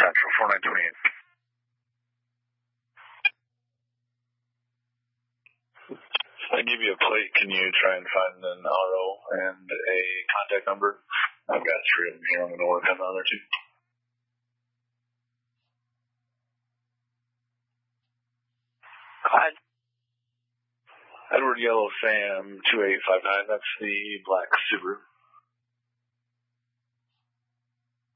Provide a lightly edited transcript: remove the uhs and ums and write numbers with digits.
Central, 4928. I give you a plate. Can you try and find an RO and a contact number? I've got 3 of them here. I'm going to work on the other 2. Go ahead. Edward Yellow Sam 2859. That's the black Subaru.